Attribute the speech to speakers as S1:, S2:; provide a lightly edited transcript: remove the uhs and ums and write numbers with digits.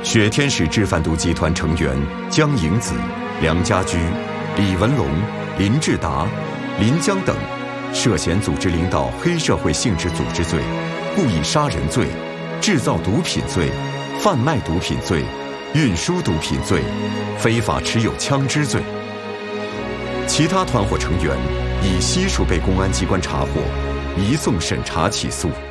S1: 雪天使制贩毒集团成员江颖子、梁家驹、李文龙、林志达、林江等涉嫌组织领导黑社会性质组织罪、故意杀人罪、制造毒品罪、贩卖毒品罪、运输毒品罪、非法持有枪支罪。其他团伙成员已悉数被公安机关查获，移送审查起诉。